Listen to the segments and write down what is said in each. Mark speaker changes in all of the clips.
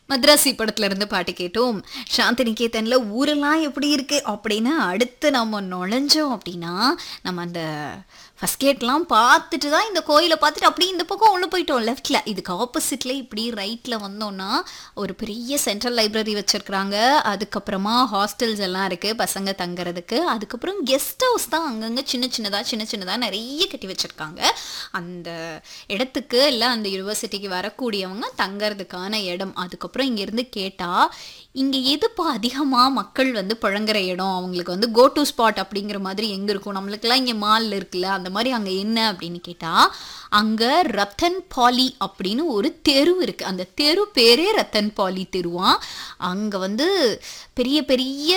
Speaker 1: மദ്രാசி படத்துல இருந்து பாட்டு கேட்டோம். சாந்திநிகேதன்ல ஊரெல்லாம் எப்படி இருக்கு அப்படின்னு அடுத்து நம்ம நுழைஞ்சோம் அப்படின்னா, நம்ம அந்த ஃபர்ஸ்ட் கேட்லாம் பார்த்துட்டு தான் இந்த கோயிலை பார்த்துட்டு அப்படியே இந்த பக்கம் உள்ள போயிட்டோம் லெஃப்ட்ல. இதுக்கு ஆப்போசிட்ல இப்படி ரைட்ல வந்தோம்னா ஒரு பெரிய சென்ட்ரல் லைப்ரரி வச்சிருக்கிறாங்க. அதுக்கப்புறமா ஹாஸ்டல்ஸ் எல்லாம் இருக்கு பசங்க தங்குறதுக்கு. அதுக்கப்புறம் கெஸ்ட் ஹவுஸ் தான் அங்கங்க சின்ன சின்னதா நிறைய கட்டி வச்சிருக்காங்க. அந்த இடத்துக்கு இல்லை அந்த யூனிவர்சிட்டிக்கு வரக்கூடியவங்க தங்கறதுக்கான இடம். அதுக்கப்புறம் இங்கேருந்து கேட்டால் இங்கே எதுப்பா அதிகமாக மக்கள் வந்து புழங்குற இடம், அவங்களுக்கு வந்து கோ டு ஸ்பாட் அப்படிங்கிற மாதிரி எங்கே இருக்கும், நம்மளுக்கெல்லாம் இங்கே மால் இருக்குல்ல அந்த மாதிரி அங்கே என்ன அப்படின்னு கேட்டால் அங்கே ரத்தன் பாலி அப்படின்னு ஒரு தெரு இருக்குது. அந்த தெரு பேரே ரத்தன் பாலி தெருவான். அங்கே வந்து பெரிய பெரிய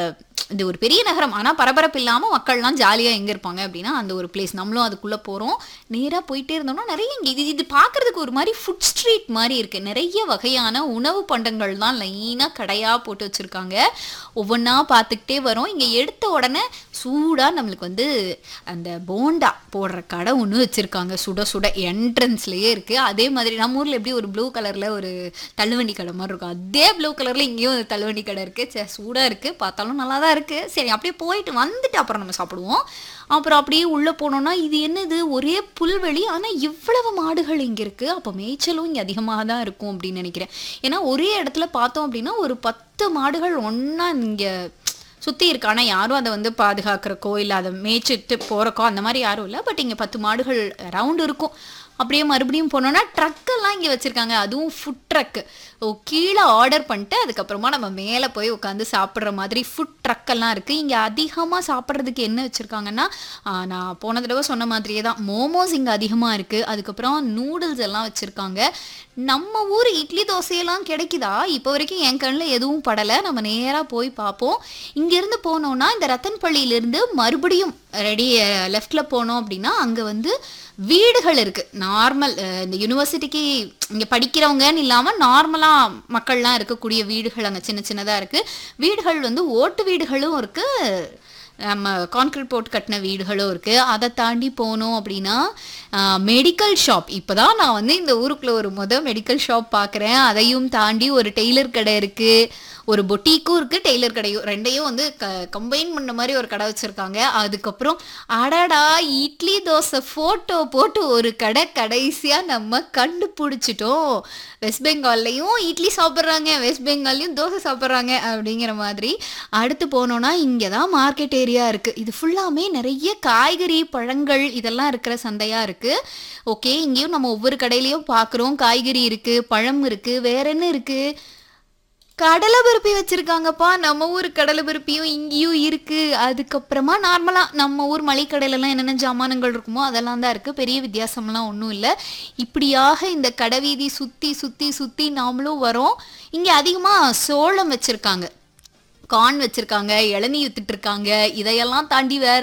Speaker 1: இது ஒரு பெரிய நகரம், ஆனால் பரபரப்பு இல்லாமல் மக்கள்லாம் ஜாலியாக எங்கே இருப்பாங்க அப்படின்னா அந்த ஒரு பிளேஸ். நம்மளும் அதுக்குள்ளே போகிறோம். நேராக போயிட்டே இருந்தோம்னா நிறைய இங்கே இது பார்க்குறதுக்கு ஒரு மாதிரி ஃபுட் ஸ்ட்ரீட் மாதிரி இருக்குது. நிறைய வகையான உணவு பண்டங்கள் தான் லைனாக கடையாக போட்டு வச்சுருக்காங்க. ஒவ்வொன்றா பார்த்துக்கிட்டே வரோம். இங்கே எடுத்த உடனே சூடாக நம்மளுக்கு வந்து அந்த போண்டா போடுற கடை ஒன்று வச்சுருக்காங்க. சுட சுட என்ட்ரன்ஸ்லேயே இருக்குது. அதே மாதிரி நம்ம ஊரில் எப்படி ஒரு ப்ளூ கலரில் ஒரு தள்ளுவண்டி கடை மாதிரி இருக்கும், அதே ப்ளூ கலரில் இங்கேயும் ஒரு தள்ளுவண்டி கடை இருக்குது. சூடாக இருக்குது, பார்த்தாலும் நல்லா தான் இருக்குது. சரி அப்படியே போயிட்டு வந்துட்டு அப்புறம் நம்ம சாப்பிடுவோம். அப்புறம் அப்படியே உள்ளே போனோம்னா இது என்னது ஒரே புல்வெளி, ஆனால் இவ்வளவு மாடுகள் இங்கே இருக்குது. அப்போ மேய்ச்சலும் இங்கே அதிகமாக தான் இருக்கும் அப்படின்னு நினைக்கிறேன். ஏன்னா ஒரே இடத்துல பார்த்தோம் அப்படின்னா ஒரு 10 மாடுகள் ஒன்றா இங்கே சுற்றி இருக்கு. ஆனால் யாரும் அதை வந்து பாதுகாக்கிறக்கோ இல்லை அதை மேய்ச்சிட்டு போகிறக்கோ அந்த மாதிரி யாரும் இல்லை. பட் இங்கே 10 மாடுகள் ரவுண்டு இருக்கும். அப்படியே மறுபடியும் போனோன்னா ட்ரக்கெல்லாம் இங்கே வச்சுருக்காங்க. அதுவும் ஃபுட் ட்ரக்கு. கீழே ஆர்டர் பண்ணிட்டு அதுக்கப்புறமா நம்ம மேலே போய் உட்காந்து சாப்பிட்ற மாதிரி ஃபுட் ட்ரக்கெல்லாம் இருக்குது. இங்கே அதிகமாக சாப்பிட்றதுக்கு என்ன வச்சுருக்காங்கன்னா, நான் போன தடவை சொன்ன மாதிரியே தான் மோமோஸ் இங்கே அதிகமாக இருக்குது. அதுக்கப்புறம் நூடுல்ஸ் எல்லாம் வச்சுருக்காங்க. நம்ம ஊர் இட்லி தோசையெல்லாம் கிடைக்குதா இப்போ வரைக்கும் என் கண்ணில் எதுவும் படலை. நம்ம நேராக போய் பார்ப்போம். இங்கேருந்து போனோன்னா இந்த ரத்தன்பள்ளியிலேருந்து மறுபடியும் லெஃப்டில் போனோம் அப்படின்னா அங்கே வந்து வீடுகள் இருக்குது. நார்மல் இந்த யூனிவர்சிட்டிக்கு இங்கே படிக்கிறவங்கன்னு இல்லாமல் நார்மலாக மக்கள்லாம் இருக்கக்கூடிய வீடுகள் அங்கே சின்ன சின்னதாக இருக்குது. வீடுகள் வந்து ஓட்டு வீடுகளும் இருக்குது, நம்ம கான்கிரீட் போட்டு கட்டின வீடுகளும் இருக்குது. அதை தாண்டி போனோம் அப்படின்னா மெடிக்கல் ஷாப். இப்போ தான் நான் வந்து இந்த ஊருக்குள்ளே ஒரு மெடிக்கல் ஷாப் பார்க்குறேன். அதையும் தாண்டி ஒரு டெய்லர் கடை இருக்குது, ஒரு பொட்டிக்கும் இருக்குது, டெய்லர் கடையும் ரெண்டையும் வந்து கம்பைன் பண்ண மாதிரி ஒரு கடை வச்சுருக்காங்க. அதுக்கப்புறம் அடாடா இட்லி தோசை ஃபோட்டோ போட்டு ஒரு கடை கடைசியாக நம்ம கண்டுபிடிச்சிட்டோம். வெஸ்ட் பெங்கால்லையும் இட்லி சாப்பிட்றாங்க, வெஸ்ட் பெங்கால்லையும் தோசை சாப்பிட்றாங்க அப்படிங்கிற மாதிரி. அடுத்து போனோன்னா இங்கே தான் மார்க்கெட் ஏரியா இருக்குது. இது ஃபுல்லாமே நிறைய காய்கறி பழங்கள் இதெல்லாம் இருக்கிற சந்தையாக இருக்குது. ஓகே, இங்கேயும் நம்ம ஒவ்வொரு கடையிலையும் பார்க்குறோம். காய்கறி இருக்குது, பழம் இருக்குது, வேற என்ன இருக்குது, கடலை பருப்பி வச்சுருக்காங்கப்பா. நம்ம ஊர் கடலை பருப்பியும் இங்கேயும் இருக்குது. அதுக்கப்புறமா நார்மலாக நம்ம ஊர் மளிகைக்கடையிலலாம் என்னென்ன ஜாமானங்கள் இருக்குமோ அதெல்லாம் தான் இருக்குது. பெரிய வித்தியாசம்லாம் ஒன்றும் இல்லை. இப்படியாக இந்த கடை வீதி சுற்றி சுற்றி சுற்றி நாமளும் வரோம். இங்கே அதிகமாக சோளம் வச்சுருக்காங்க, கார்ன் வச்சுருக்காங்க, இளநீ வித்துட்ருக்காங்க. இதையெல்லாம் தாண்டி வேறு